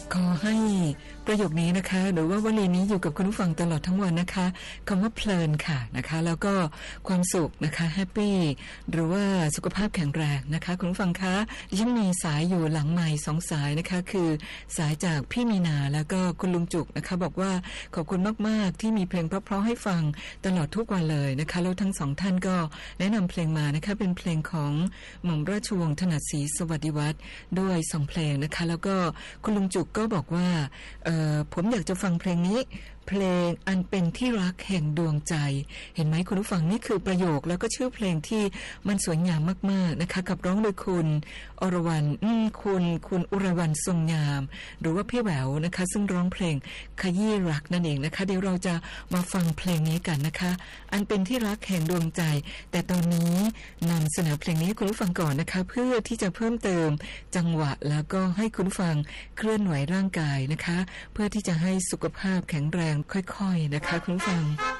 ขอให้ประโยคนี้นะคะหรือว่าวลีนี้อยู่กับคุณผู้ฟังตลอดทั้งวันนะคะคำว่าเพลินค่ะนะคะแล้วก็ความสุขนะคะแฮปปี้หรือว่าสุขภาพแข็งแรงนะคะคุณผู้ฟังคะดิฉันมีสายอยู่หลังไมค์2 สายนะคะคือสายจากพี่มีนาแล้วก็คุณลุงจุกนะคะบอกว่าขอบคุณมากๆที่มีเพลงเพราะๆให้ฟังตลอดทุกวันเลยนะคะแล้วทั้ง2ท่านก็แนะนำเพลงมานะคะเป็นเพลงของหม่อมราชวงศ์ถนัดศรีสวัสดิวัฒน์ด้วย2 เพลงนะคะแล้วก็คุณลุงจุกก็บอกว่าผมอยากจะฟังเพลงนี้เพลงอันเป็นที่รักแห่งดวงใจเห็นไหมคุณผู้ฟังนี่คือประโยคแล้วก็ชื่อเพลงที่มันสวยงามมากๆนะคะกับร้องโดยคุณอรวรรณคุณอุไรวรรณทรงงามหรือว่าพี่แหววนะคะซึ่งร้องเพลงขยี้รักนั่นเองนะคะเดี๋ยวเราจะมาฟังเพลงนี้กันนะคะอันเป็นที่รักแห่งดวงใจแต่ตอนนี้นำเสนอเพลงนี้คุณผู้ฟังก่อนนะคะเพื่อที่จะเพิ่มเติมจังหวะแล้วก็ให้คุณผู้ฟังเคลื่อนไหวร่างกายนะคะเพื่อที่จะให้สุขภาพแข็งแรงค่อยๆนะคะคุณผู้ฟัง